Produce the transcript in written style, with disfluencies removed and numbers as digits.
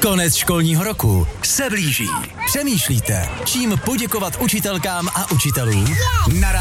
Konec školního roku se blíží. Přemýšlíte, čím poděkovat učitelkám a učitelům? Na